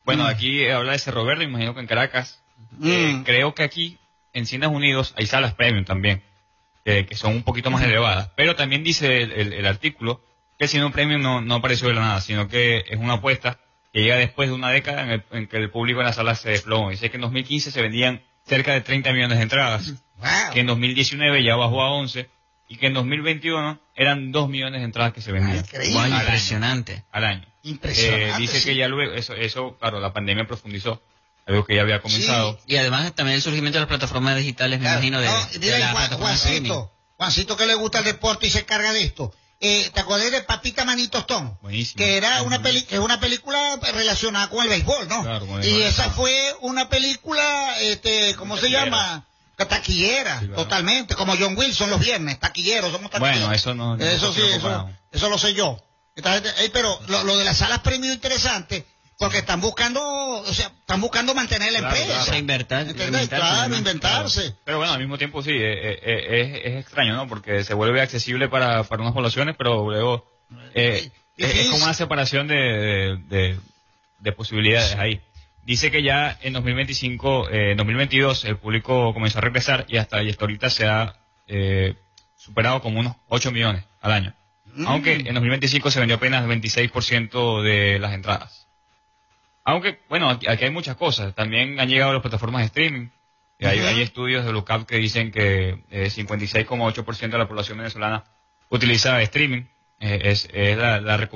Bueno, aquí habla de Cerro Verde, imagino que en Caracas. Creo que aquí, en Cines Unidos, hay salas premium también, que son un poquito más elevadas. Pero también dice el artículo que el cine premium no apareció de la nada, sino que es una apuesta que llega después de una década en que el público en las salas se desplomó. Dice que en 2015 se vendían cerca de 30 millones de entradas, que en 2019 ya bajó a 11, y que en 2021 eran 2 millones de entradas que se vendían. Increíble. Impresionante. Al año. Impresionante. Dice que ya luego, eso, claro, la pandemia profundizó, algo que ya había comenzado. Sí. Y además también el surgimiento de las plataformas digitales, me imagino, de mira, las plataformas de streaming. Juancito que le gusta el deporte y se carga de esto. ¿Te acordás de Papita Manito Stone? Buenísimo. Que era una película relacionada con el béisbol, ¿no? Claro, y esa fue una película, ¿cómo se llama? Taquillera, sí, claro. Totalmente, como John Wilson los viernes, taquilleros, somos taquilleros. Bueno, eso no. Eso sí, eso lo sé yo. Pero lo de las salas premium interesante, porque están buscando mantener la empresa. Inventarse. Pero bueno, al mismo tiempo sí, es extraño, ¿no? Porque se vuelve accesible para unas poblaciones, pero luego es como una separación de posibilidades ahí. Dice que ya en 2022 el público comenzó a regresar y hasta ahorita se ha superado como unos 8 millones al año. Aunque en 2025 se vendió apenas 26% de las entradas. Aunque, bueno, aquí hay muchas cosas. También han llegado las plataformas de streaming. Hay estudios de Lookup que dicen que 56,8% de la población venezolana utiliza streaming. Es la